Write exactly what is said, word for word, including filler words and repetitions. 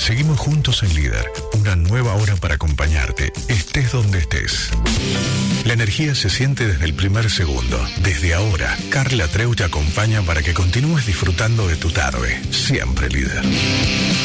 Seguimos juntos en Líder, una nueva hora para acompañarte, estés donde estés. La energía se siente desde el primer segundo. Desde ahora, Carla Treu te acompaña para que continúes disfrutando de tu tarde. Siempre Líder.